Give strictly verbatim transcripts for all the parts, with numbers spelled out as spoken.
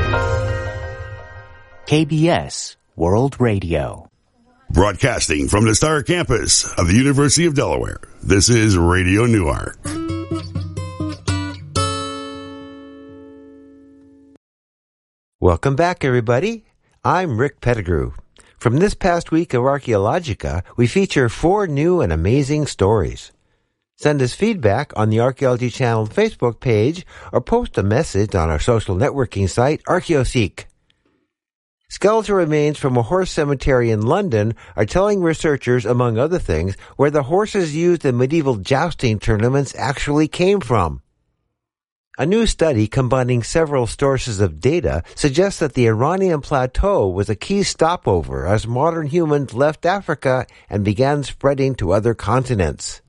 K B S World Radio. Broadcasting from the Star Campus of the University of Delaware, this is Radio Newark. Welcome back, everybody. I'm Rick Pettigrew. From this past week of Archaeologica, we feature four new and amazing stories. Send us feedback on the Archaeology Channel Facebook page or post a message on our social networking site, ArchaeoSeek. Skeletal remains from a horse cemetery in London are telling researchers, among other things, where the horses used in medieval jousting tournaments actually came from. A new study combining several sources of data suggests that the Iranian plateau was a key stopover as modern humans left Africa and began spreading to other continents.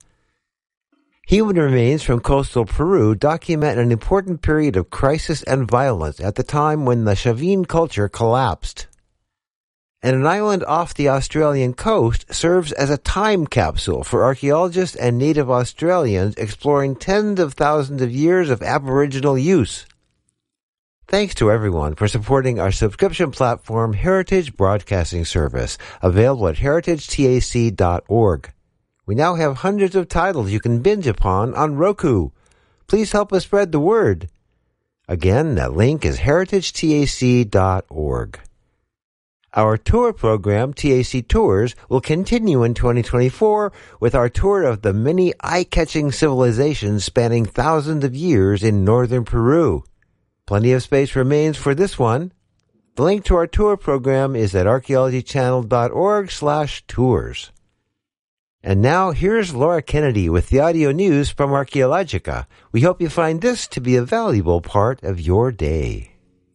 Human remains from coastal Peru document an important period of crisis and violence at the time when the Chavin culture collapsed. And an island off the Australian coast serves as a time capsule for archaeologists and native Australians exploring tens of thousands of years of Aboriginal use. Thanks to everyone for supporting our subscription platform, Heritage Broadcasting Service, available at heritage tac dot org. We now have hundreds of titles you can binge upon on Roku. Please help us spread the word. Again, that link is heritage tac dot org. Our tour program, T A C Tours, will continue in twenty twenty-four with our tour of the many eye-catching civilizations spanning thousands of years in northern Peru. Plenty of space remains for this one. The link to our tour program is at archaeology channel dot org slash tours. And now, here's Laura Kennedy with the audio news from Archaeologica. We hope you find this to be a valuable part of your day.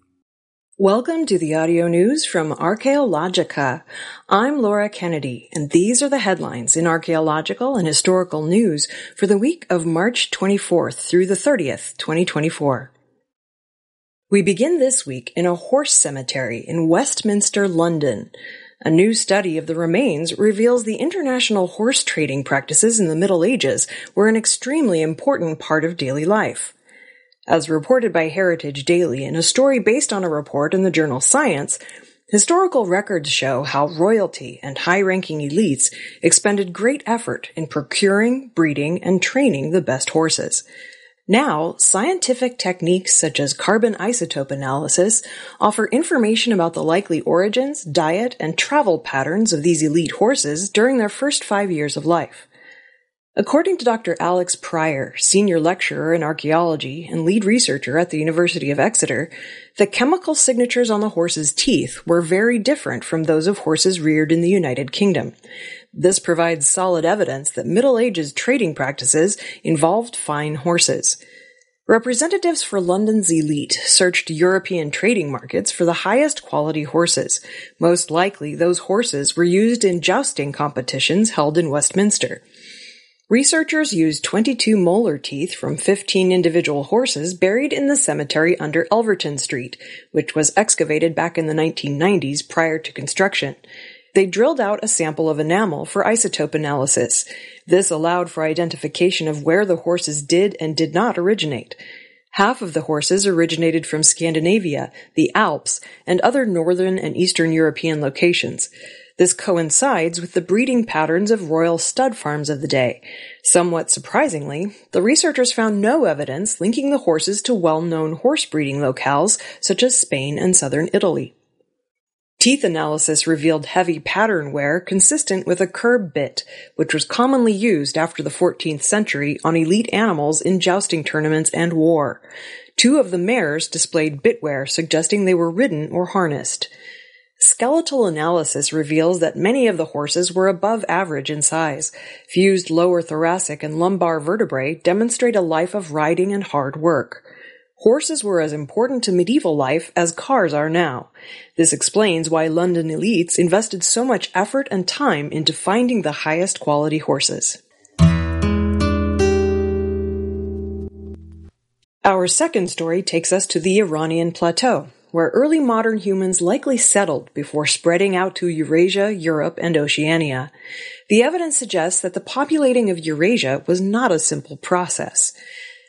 Welcome to the audio news from Archaeologica. I'm Laura Kennedy, and these are the headlines in archaeological and historical news for the week of March twenty-fourth through the thirtieth, twenty twenty-four. We begin this week in a horse cemetery in Westminster, London. A new study of the remains reveals the international horse trading practices in the Middle Ages were an extremely important part of daily life. As reported by Heritage Daily in a story based on a report in the journal Science, historical records show how royalty and high-ranking elites expended great effort in procuring, breeding, and training the best horses. Now, scientific techniques such as carbon isotope analysis offer information about the likely origins, diet, and travel patterns of these elite horses during their first five years of life. According to Doctor Alex Pryor, senior lecturer in archaeology and lead researcher at the University of Exeter, the chemical signatures on the horse's teeth were very different from those of horses reared in the United Kingdom. This provides solid evidence that Middle Ages trading practices involved fine horses. Representatives for London's elite searched European trading markets for the highest quality horses. Most likely, those horses were used in jousting competitions held in Westminster. Researchers used twenty-two molar teeth from fifteen individual horses buried in the cemetery under Elverton Street, which was excavated back in the nineteen nineties prior to construction. They drilled out a sample of enamel for isotope analysis. This allowed for identification of where the horses did and did not originate. Half of the horses originated from Scandinavia, the Alps, and other northern and eastern European locations. This coincides with the breeding patterns of royal stud farms of the day. Somewhat surprisingly, the researchers found no evidence linking the horses to well-known horse breeding locales such as Spain and southern Italy. Teeth analysis revealed heavy pattern wear consistent with a curb bit, which was commonly used after the fourteenth century on elite animals in jousting tournaments and war. Two of the mares displayed bit wear, suggesting they were ridden or harnessed. Skeletal analysis reveals that many of the horses were above average in size. Fused lower thoracic and lumbar vertebrae demonstrate a life of riding and hard work. Horses were as important to medieval life as cars are now. This explains why London elites invested so much effort and time into finding the highest quality horses. Our second story takes us to the Iranian plateau, where early modern humans likely settled before spreading out to Eurasia, Europe, and Oceania. The evidence suggests that the populating of Eurasia was not a simple process.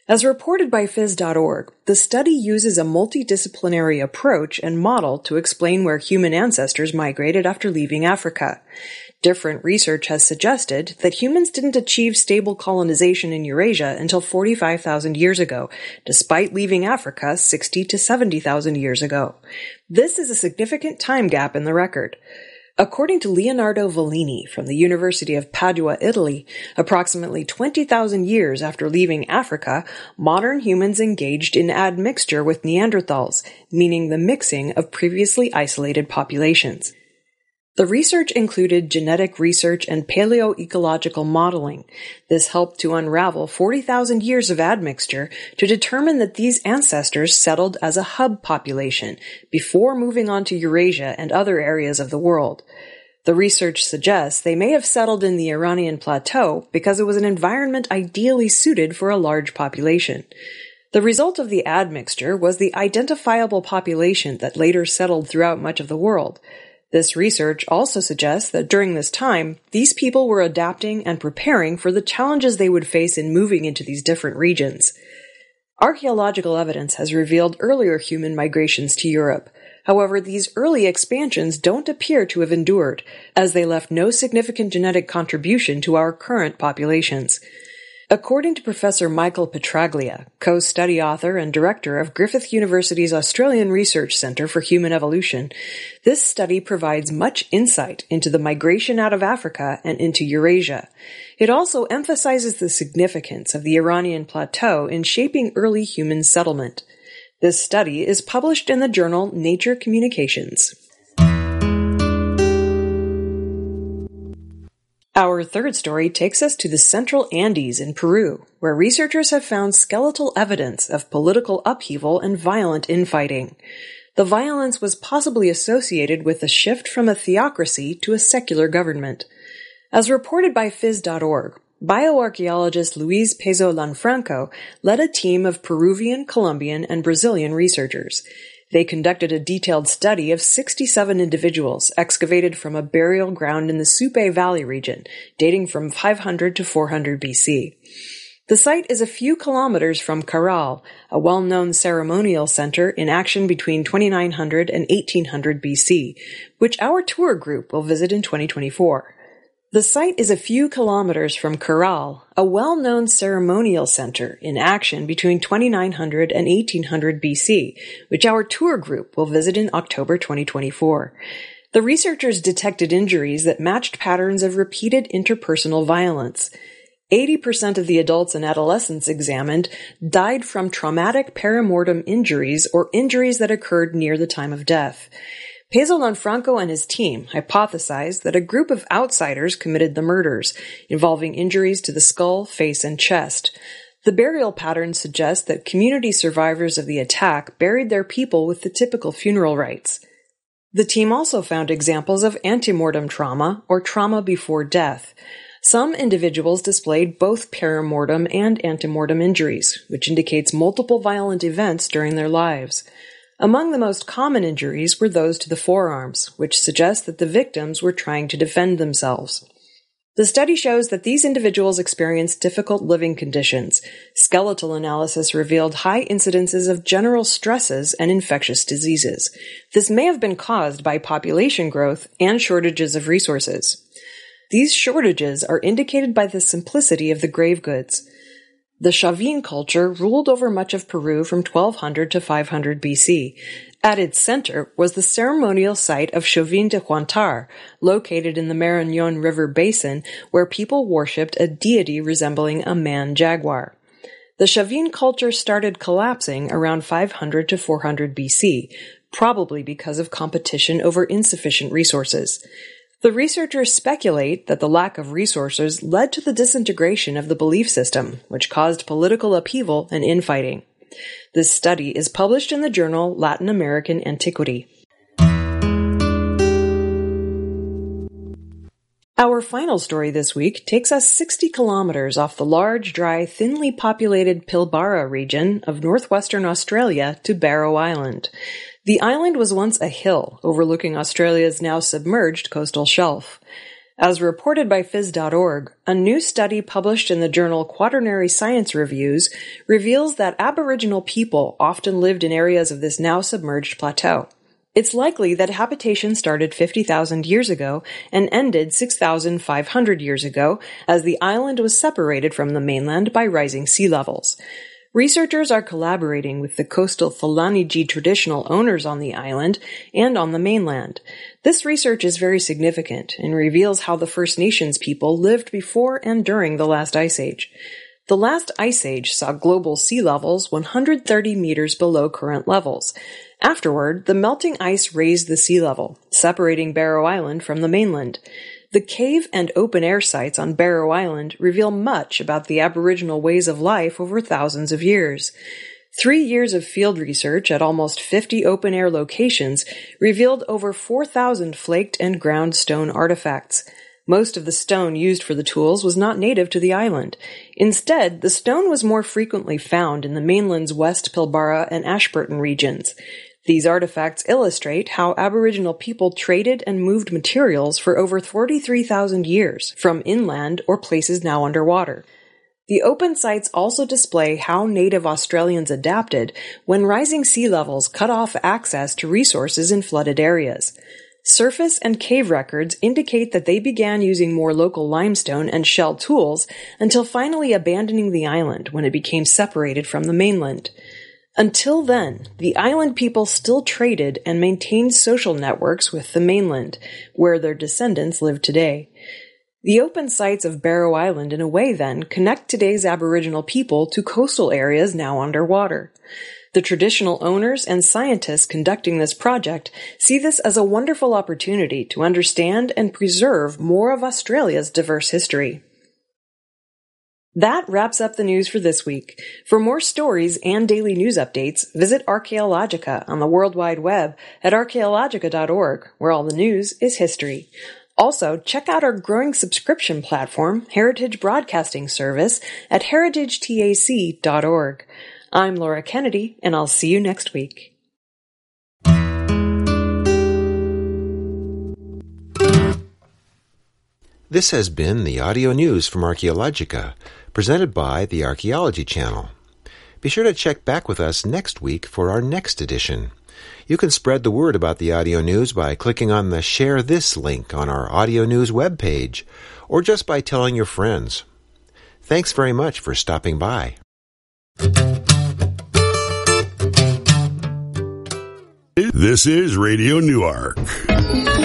As reported by phys dot org, the study uses a multidisciplinary approach and model to explain where human ancestors migrated after leaving Africa. Different research has suggested that humans didn't achieve stable colonization in Eurasia until forty-five thousand years ago, despite leaving Africa sixty to seventy thousand years ago. This is a significant time gap in the record. According to Leonardo Vellini from the University of Padua, Italy, approximately twenty thousand years after leaving Africa, modern humans engaged in admixture with Neanderthals, meaning the mixing of previously isolated populations. The research included genetic research and paleoecological modeling. This helped to unravel forty thousand years of admixture to determine that these ancestors settled as a hub population before moving on to Eurasia and other areas of the world. The research suggests they may have settled in the Iranian plateau because it was an environment ideally suited for a large population. The result of the admixture was the identifiable population that later settled throughout much of the world. This research also suggests that during this time, these people were adapting and preparing for the challenges they would face in moving into these different regions. Archaeological evidence has revealed earlier human migrations to Europe. However, these early expansions don't appear to have endured, as they left no significant genetic contribution to our current populations. According to Professor Michael Petraglia, co-study author and director of Griffith University's Australian Research Centre for Human Evolution, this study provides much insight into the migration out of Africa and into Eurasia. It also emphasizes the significance of the Iranian plateau in shaping early human settlement. This study is published in the journal Nature Communications. Our third story takes us to the Central Andes in Peru, where researchers have found skeletal evidence of political upheaval and violent infighting. The violence was possibly associated with the shift from a theocracy to a secular government. As reported by phys dot org, bioarchaeologist Luis Pezo Lanfranco led a team of Peruvian, Colombian, and Brazilian researchers. They conducted a detailed study of sixty-seven individuals excavated from a burial ground in the Supe Valley region, dating from five hundred to four hundred B C. The site is a few kilometers from Caral, a well-known ceremonial center in action between twenty-nine hundred and eighteen hundred B C, which our tour group will visit in twenty twenty-four. The site is a few kilometers from Caral, a well-known ceremonial center in action between twenty-nine hundred and eighteen hundred B C, which our tour group will visit in October twenty twenty-four. The researchers detected injuries that matched patterns of repeated interpersonal violence. eighty percent of the adults and adolescents examined died from traumatic perimortem injuries or injuries that occurred near the time of death. Pezo Lanfranco and his team hypothesized that a group of outsiders committed the murders, involving injuries to the skull, face, and chest. The burial patterns suggest that community survivors of the attack buried their people with the typical funeral rites. The team also found examples of antemortem trauma, or trauma before death. Some individuals displayed both perimortem and antemortem injuries, which indicates multiple violent events during their lives. Among the most common injuries were those to the forearms, which suggest that the victims were trying to defend themselves. The study shows that these individuals experienced difficult living conditions. Skeletal analysis revealed high incidences of general stresses and infectious diseases. This may have been caused by population growth and shortages of resources. These shortages are indicated by the simplicity of the grave goods. The Chavin culture ruled over much of Peru from twelve hundred to five hundred B C. At its center was the ceremonial site of Chavin de Huantar, located in the Marañón River basin, where people worshipped a deity resembling a man-jaguar. The Chavin culture started collapsing around five hundred to four hundred B C, probably because of competition over insufficient resources. The researchers speculate that the lack of resources led to the disintegration of the belief system, which caused political upheaval and infighting. This study is published in the journal Latin American Antiquity. Our final story this week takes us sixty kilometers off the large, dry, thinly populated Pilbara region of northwestern Australia to Barrow Island. The island was once a hill overlooking Australia's now submerged coastal shelf. As reported by phys dot org, a new study published in the journal Quaternary Science Reviews reveals that Aboriginal people often lived in areas of this now submerged plateau. It's likely that habitation started fifty thousand years ago and ended six thousand five hundred years ago as the island was separated from the mainland by rising sea levels. Researchers are collaborating with the coastal Thalaniji traditional owners on the island and on the mainland. This research is very significant and reveals how the First Nations people lived before and during the last ice age. The last ice age saw global sea levels one hundred thirty meters below current levels. Afterward, the melting ice raised the sea level, separating Barrow Island from the mainland. The cave and open-air sites on Barrow Island reveal much about the Aboriginal ways of life over thousands of years. Three years of field research at almost fifty open-air locations revealed over four thousand flaked and ground stone artifacts. Most of the stone used for the tools was not native to the island. Instead, the stone was more frequently found in the mainland's West Pilbara and Ashburton regions. These artifacts illustrate how Aboriginal people traded and moved materials for over forty-three thousand years from inland or places now underwater. The open sites also display how native Australians adapted when rising sea levels cut off access to resources in flooded areas. Surface and cave records indicate that they began using more local limestone and shell tools until finally abandoning the island when it became separated from the mainland. Until then, the island people still traded and maintained social networks with the mainland, where their descendants live today. The open sites of Barrow Island, in a way, then, connect today's Aboriginal people to coastal areas now underwater. The traditional owners and scientists conducting this project see this as a wonderful opportunity to understand and preserve more of Australia's diverse history. That wraps up the news for this week. For more stories and daily news updates, visit Archaeologica on the World Wide Web at archaeologica dot org, where all the news is history. Also, check out our growing subscription platform, Heritage Broadcasting Service, at heritage tac dot org. I'm Laura Kennedy, and I'll see you next week. This has been the audio news from Archaeologica, presented by the Archaeology Channel. Be sure to check back with us next week for our next edition. You can spread the word about the audio news by clicking on the Share This link on our audio news webpage, or just by telling your friends. Thanks very much for stopping by. This is Radio Newark.